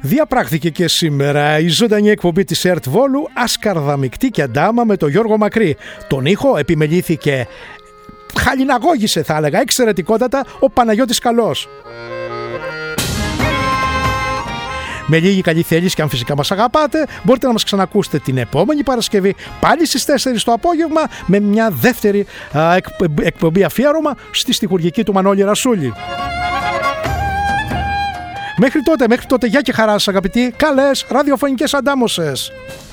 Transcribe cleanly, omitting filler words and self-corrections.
Διαπράχθηκε και σήμερα η ζωντανή εκπομπή της ΕΡΤ Βόλου Ασκαρδαμικτή και Αντάμα με τον Γιώργο Μακρύ. Τον ήχο επιμελήθηκε, χαλιναγώγησε θα έλεγα, εξαιρετικότατα ο Παναγιώτης Καλός. Με λίγη καλή θέληση και αν φυσικά μας αγαπάτε, μπορείτε να μας ξανακούσετε την επόμενη Παρασκευή πάλι στις 4 το απόγευμα με μια δεύτερη εκπομπή αφιέρωμα στη στιχουργική του Μανώλη Ρασούλη. Μέχρι τότε, γεια και χαρά σας αγαπητοί, καλές ραδιοφωνικές αντάμωσες.